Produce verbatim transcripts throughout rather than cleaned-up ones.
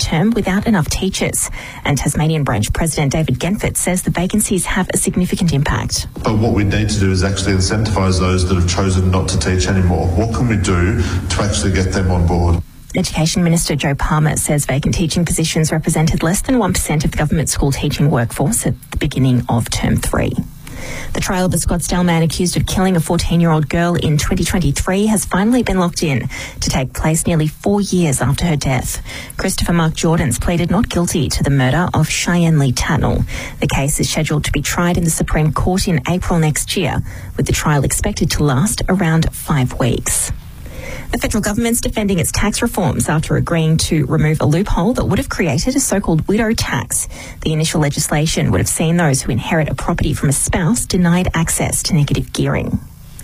term without enough teachers. And Tasmanian Branch President David Genford says the vacancies have a significant impact. But what we need to do is actually incentivise those that have chosen not to teach anymore. What can we do to actually get them on board? Education Minister Joe Palmer says vacant teaching positions represented less than one percent of the government school teaching workforce at the beginning of term three. The trial of the Scottsdale man accused of killing a fourteen-year-old girl in twenty twenty-three has finally been locked in to take place nearly four years after her death. Christopher Mark Jordans pleaded not guilty to the murder of Cheyenne Lee Tatnall. The case is scheduled to be tried in the Supreme Court in April next year, with the trial expected to last around five weeks. The federal government's defending its tax reforms after agreeing to remove a loophole that would have created a so-called widow tax. The initial legislation would have seen those who inherit a property from a spouse denied access to negative gearing.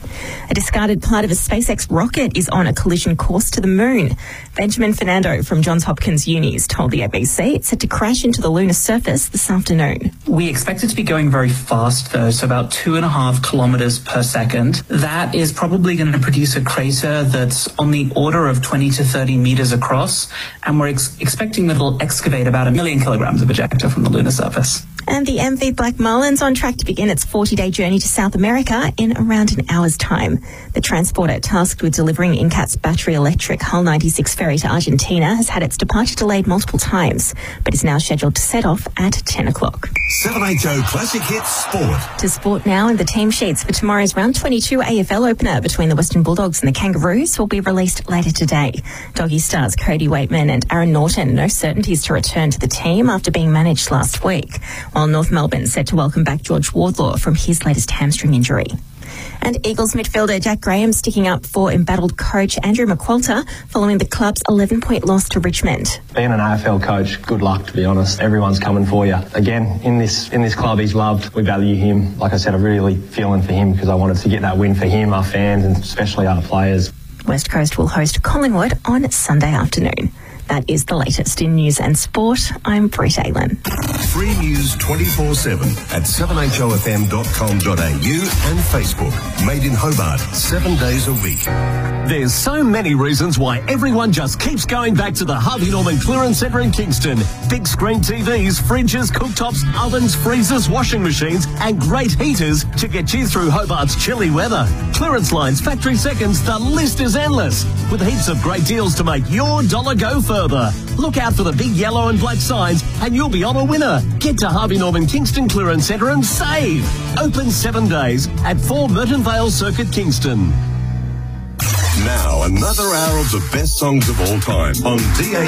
A discarded part of a SpaceX rocket is on a collision course to the moon. Benjamin Fernando from Johns Hopkins Unis told the A B C it's set to crash into the lunar surface this afternoon. We expect it to be going very fast, though, so about two and a half kilometres per second. That is probably going to produce a crater that's on the order of twenty to thirty metres across, and we're ex- expecting that it'll excavate about a million kilograms of ejecta from the lunar surface. And the M V Black Marlin's on track to begin its forty-day journey to South America in around an hour's time. The transporter tasked with delivering Incat's battery-electric Hull ninety-six ferry to Argentina has had its departure delayed multiple times, but is now scheduled to set off at ten o'clock. seven H O Classic Hits Sport. To sport now, and the team sheets for tomorrow's round twenty-two A F L opener between the Western Bulldogs and the Kangaroos will be released later today. Doggy stars Cody Waitman and Aaron Norton no certainties to return to the team after being managed last week, while North Melbourne set to welcome back George Wardlaw from his latest hamstring injury. And Eagles midfielder Jack Graham sticking up for embattled coach Andrew McQualter following the club's eleven-point loss to Richmond. Being an A F L coach, good luck, to be honest. Everyone's coming for you. Again, in this in this club, he's loved. We value him. Like I said, I'm really feeling for him because I wanted to get that win for him, our fans, and especially our players. West Coast will host Collingwood on Sunday afternoon. That is the latest in news and sport. I'm Britt Aylan. Free news twenty-four seven at seven h o f m dot com dot a u and Facebook. Made in Hobart, seven days a week. There's so many reasons why everyone just keeps going back to the Harvey Norman Clearance Centre in Kingston. Big screen T Vs, fridges, cooktops, ovens, freezers, washing machines and great heaters to get you through Hobart's chilly weather. Clearance lines, factory seconds, the list is endless. With heaps of great deals to make your dollar go further. Look out for the big yellow and black signs and you'll be on a winner. Get to Harvey Norman Kingston Clearance Centre and save. Open seven days at four Merton Vale Circuit, Kingston. Now, another hour of the best songs of all time on D A